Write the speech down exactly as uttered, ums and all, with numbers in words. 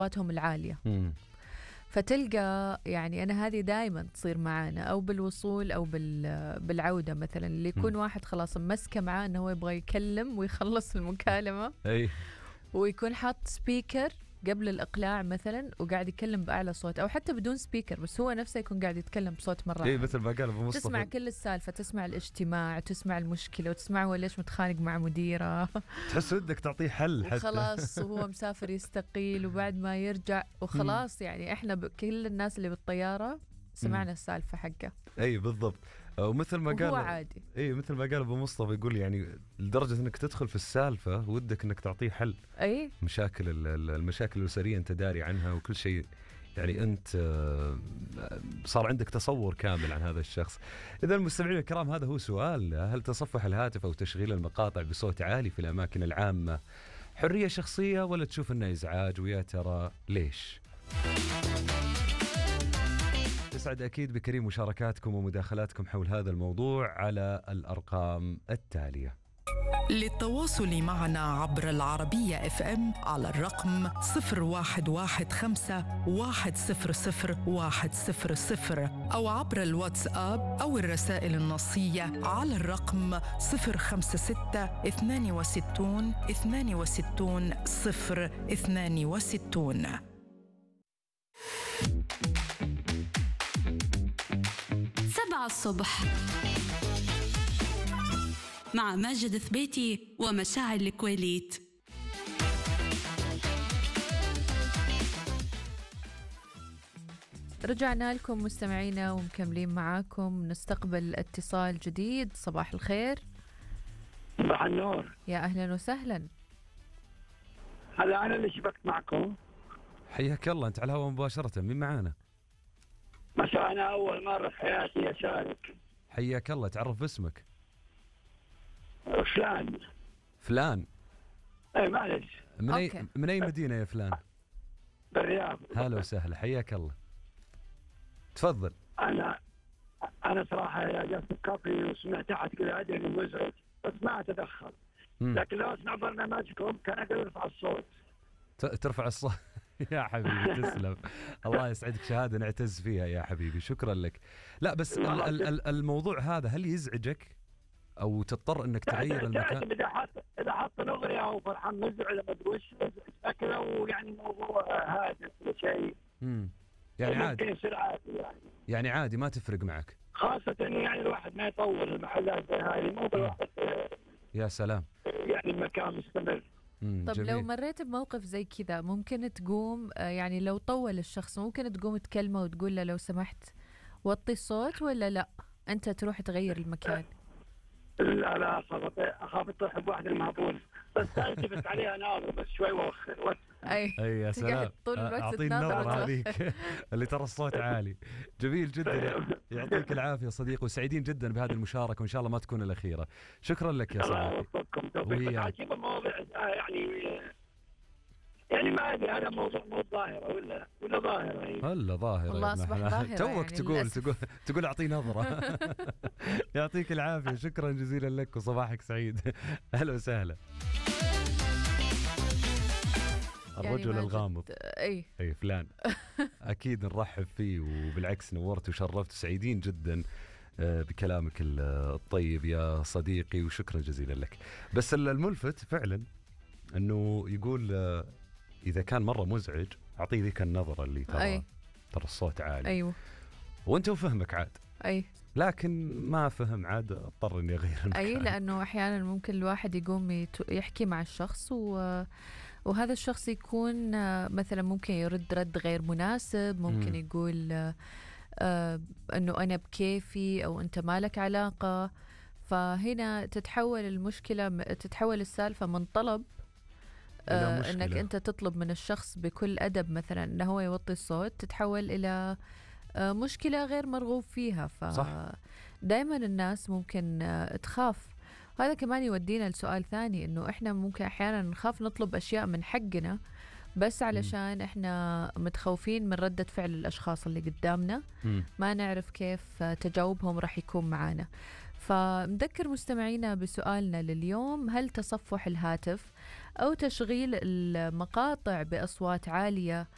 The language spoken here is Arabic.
أصواتهم العالية. مم. فتلقى يعني أنا هذه دائما تصير معانا، أو بالوصول أو بالعودة مثلا، اللي يكون واحد خلاص مسكة معاه أنه هو يبغى يكلم ويخلص المكالمة أي ويكون حاط سبيكر قبل الإقلاع مثلا وقاعد يتكلم بأعلى صوت، أو حتى بدون سبيكر بس هو نفسه يكون قاعد يتكلم بصوت مرة إيه مثل ما قال أبو مصطفى، تسمع كل السالفة، تسمع الاجتماع، تسمع المشكلة، وتسمع هو ليش متخانق مع مديره تحس ودك تعطيه حل حتى وخلاص وهو مسافر يستقيل وبعد ما يرجع وخلاص. يعني إحنا كل الناس اللي بالطيارة سمعنا السالفة حقه. أي بالضبط. ومثل ما قال هو عادي. اي مثل ما قال ابو مصطفى، يقول يعني لدرجه انك تدخل في السالفه ودك انك تعطيه حل. اي مشاكل المشاكل الاسريه انت داري عنها وكل شيء، يعني انت صار عندك تصور كامل عن هذا الشخص. اذا المستمعين الكرام، هذا هو سؤال: هل تصفح الهاتف او تشغيل المقاطع بصوت عالي في الاماكن العامه حريه شخصيه ولا تشوف انه ازعاج؟ ويا ترى ليش؟ يسعد أكيد بكريم مشاركاتكم ومداخلاتكم حول هذا الموضوع على الأرقام التالية. للتواصل معنا عبر العربية اف ام على الرقم صفر واحد واحد خمسة واحد صفر صفر واحد صفر صفر، أو عبر الواتساب أو الرسائل النصية على الرقم صفر خمسة ستة اثنان وستون اثنان وستون صفر اثنان وستون. سبعة الصبح مع ماجد ثبيتي ومشاعل الكويليت. رجعنا لكم مستمعينا ومكملين معاكم، نستقبل اتصال جديد. صباح الخير. صباح النور. يا أهلا وسهلا. هلا أنا اللي شبكت معكم. حياك الله، أنت على الهواء مباشرة. مين معانا؟ ما شاء أنا أول مرة في حياتي أشارك. حياك الله، تعرف باسمك. فلان. فلان؟ اي معلش. من أي من أي مدينة يا فلان؟ بالرياض. هلا وسهلا، حياك الله. تفضل. أنا أنا صراحة جلست كافي وسمعت أحد كذا أدري إنه مزعج بس ما أتدخل. مم. لكن لو أسمع برنامجكم كان أقدر أرفع الصوت. ترفع الصوت؟ يا حبيبي تسلم. الله يسعدك، شهادة نعتز فيها يا حبيبي، شكرا لك. لا بس ال ال الموضوع هذا هل يزعجك أو تضطر أنك تغير المكان؟ إذا حط إذا حط الأغنية وفرحان مزعج لما تقول أكله، ويعني موضوع هادف شيء. امم يعني عادي. ممكن يصير عادي يعني. يعني عادي ما تفرق معك. خاصة يعني الواحد ما يطول المحلات زي هذه، مو بالواحد. يا سلام. يعني المكان مستمر. طب جميل. لو مريت بموقف زي كذا ممكن تقوم، يعني لو طول الشخص ممكن تقوم تكلمه وتقول له لو سمحت وطي الصوت، ولا لا أنت تروح تغير المكان؟ لا لا أخاف أخاف تطيح بواحد المهبول، بس ألتفت عليها ناظر بس شوي وأوخر. أي أي يا سلام، طول الوقت أعطيني النظرة هذيك اللي ترى الصوت عالي. جميل جدا، يعطيك العافية صديقي، وسعيدين جدا بهذه المشاركة وإن شاء الله ما تكون الأخيرة. شكرا لك يا صديقي. وياك. الموضوع يعني يعني ما أدري هذا موضوع مو ظاهرة ولا ولا ظاهرة. ولا ظاهرة. والله أصبح ظاهرة. توك يعني تقول للأسف. تقول تقول أعطيه نظرة. يعطيك العافية، شكرا جزيلا لك وصباحك سعيد. أهلا وسهلا. الرجل يعني الغامض. اي اي فلان. اكيد نرحب فيه، وبالعكس نورت وشرفت، سعيدين جدا بكلامك الطيب يا صديقي، وشكرا جزيلا لك. بس الملفت فعلا انه يقول اذا كان مره مزعج اعطيه ذيك النظره اللي ترى أي. ترى الصوت عالي. ايوه وانت وفهمك عاد. اي لكن ما فهم عاد اضطر اني اغير المكان. اي لانه احيانا ممكن الواحد يقوم يحكي مع الشخص و وهذا الشخص يكون مثلا ممكن يرد رد غير مناسب، ممكن م. يقول آه أنه أنا بكيفي أو أنت مالك علاقة. فهنا تتحول المشكلة تتحول السالفة من طلب آه أنك أنت تطلب من الشخص بكل أدب مثلا أنه هو يوطي الصوت، تتحول إلى آه مشكلة غير مرغوب فيها. فدائما الناس ممكن آه تخاف. وهذا كمان يودينا لسؤال ثاني، إنه إحنا ممكن أحيانا نخاف نطلب أشياء من حقنا بس علشان م. إحنا متخوفين من ردة فعل الأشخاص اللي قدامنا، م. ما نعرف كيف تجاوبهم رح يكون معانا. فمذكر مستمعينا بسؤالنا لليوم: هل تصفح الهاتف أو تشغيل المقاطع بأصوات عالية